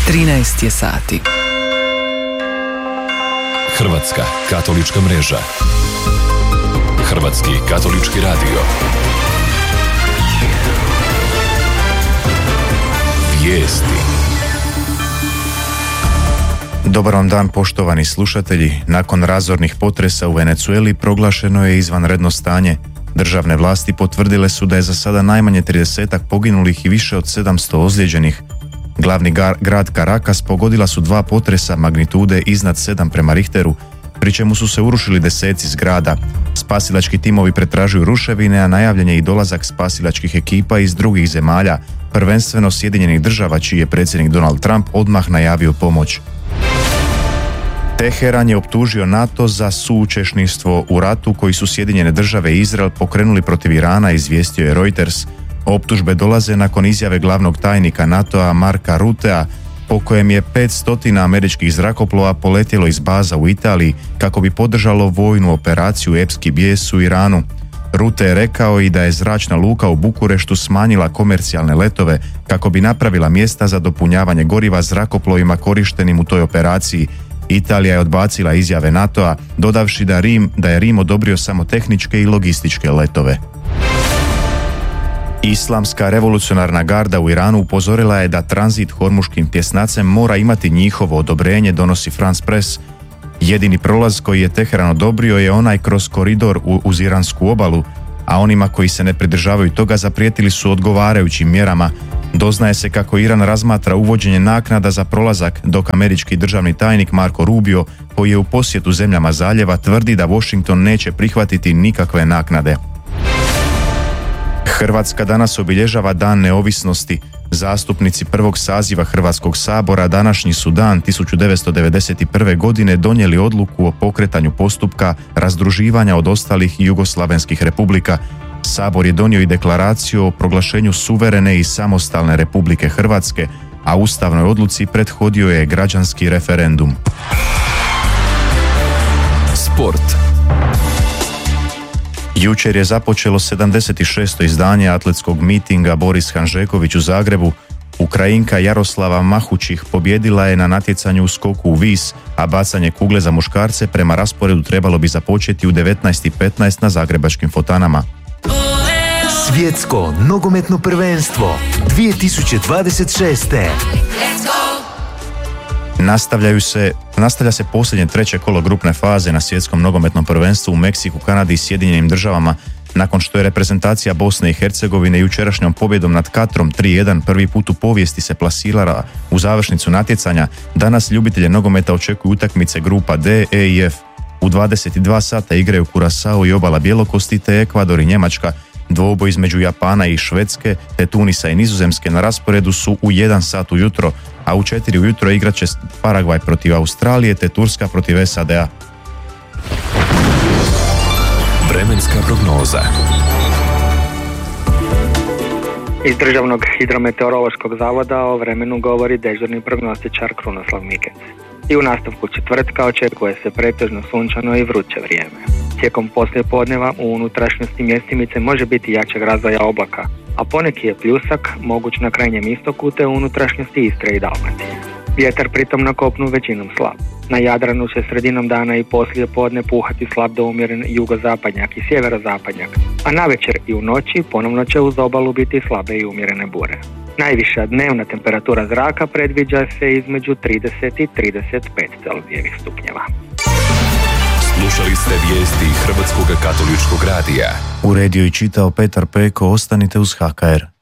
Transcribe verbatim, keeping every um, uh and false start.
trinaest je sati. Hrvatska katolička mreža. Hrvatski katolički radio. Vijesti. Dobar vam dan, poštovani slušatelji. Nakon razornih potresa u Venezueli proglašeno je izvanredno stanje. Državne vlasti potvrdile su da je za sada najmanje tridesetak poginulih i više od sedamsto ozlijeđenih. Glavni gar, grad Caracas pogodila su dva potresa magnitude iznad sedam prema Richteru, pri čemu su se urušili deseci zgrada. Spasilački timovi pretražuju ruševine, a najavljen je i dolazak spasilačkih ekipa iz drugih zemalja, prvenstveno Sjedinjenih država, čiji je predsjednik Donald Trump odmah najavio pomoć. Teheran je optužio NATO za suučesništvo u ratu koji su Sjedinjene države i Izrael pokrenuli protiv Irana, izvijestio je Reuters. Optužbe dolaze nakon izjave glavnog tajnika NATO-a Marka Rutea, po kojem je petsto američkih zrakoplova poletjelo iz baza u Italiji kako bi podržalo vojnu operaciju Epski bijes u Iranu. Rute je rekao i da je zračna luka u Bukureštu smanjila komercijalne letove kako bi napravila mjesta za dopunjavanje goriva zrakoplovima korištenim u toj operaciji. Italija je odbacila izjave NATO-a, dodavši da, Rim, da je Rim odobrio samo tehničke i logističke letove. Islamska revolucionarna garda u Iranu upozorila je da tranzit hormuškim tjesnacem mora imati njihovo odobrenje, donosi France Press. Jedini prolaz koji je Teheran odobrio je onaj kroz koridor uz iransku obalu, a onima koji se ne pridržavaju toga zaprijetili su odgovarajućim mjerama. Doznaje se kako Iran razmatra uvođenje naknada za prolazak, dok američki državni tajnik Marco Rubio, koji je u posjetu zemljama zaljeva, tvrdi da Washington neće prihvatiti nikakve naknade. Hrvatska danas obilježava Dan neovisnosti. Zastupnici prvog saziva Hrvatskog sabora današnji su dan tisuću devetsto devedeset prve. godine donijeli odluku o pokretanju postupka razdruživanja od ostalih jugoslavenskih republika. Sabor je donio i deklaraciju o proglašenju suverene i samostalne Republike Hrvatske, a ustavnoj odluci prethodio je građanski referendum. Sport. Jučer je započelo sedamdeset šesto izdanje atletskog mitinga Boris Hanžeković u Zagrebu. Ukrajinka Jaroslava Mahučih pobjedila je na natjecanju u skoku u vis, a bacanje kugle za muškarce prema rasporedu trebalo bi započeti u devetnaest i petnaest na zagrebačkim fotanama. Svjetsko nogometno prvenstvo dvije tisuće dvadeset šeste. Nastavljaju se, nastavlja se posljednje treće kolo grupne faze na svjetskom nogometnom prvenstvu u Meksiku, Kanadi i Sjedinjenim državama. Nakon što je reprezentacija Bosne i Hercegovine jučerašnjom pobjedom nad Katrom tri jedan prvi put u povijesti se plasirala u završnicu natjecanja, danas ljubitelje nogometa očekuju utakmice grupa D, E i F. U dvadeset dva sata igraju Kurasao i Obala Bjelokosti te Ekvador i Njemačka. Dvoboj između Japana i Švedske te Tunisa i Nizozemske na rasporedu su u jedan sat ujutro, a u četiri ujutro igrat će Paragvaj protiv Australije te Turska protiv S A D A. Vremenska prognoza. Iz Državnog hidrometeorološkog zavoda o vremenu govori dežurni prognostičar Krunoslav Mikec. I u nastavku četvrtka očekuje se pretežno sunčano i vruće vrijeme. Tijekom poslijepodneva u unutrašnjosti mjestimice može biti jačeg razvoja oblaka, a poneki je pljusak moguć na krajnjem istoku te u unutrašnjosti Istre i Dalmatije. Vjetar pritom na kopnu većinom slab. Na Jadranu će sredinom dana i poslije podne puhati slab do umjeren jugozapadnjak i sjeverozapadnjak, a navečer i u noći ponovno će uz obalu biti slabe i umjerene bure. Najviša dnevna temperatura zraka predviđa se između trideset i trideset pet Celzijevih stupnjeva. Slušali ste vijesti Hrvatskog katoličkog radija. Uredio i čitao Petar Peko, ostanite uz H K R.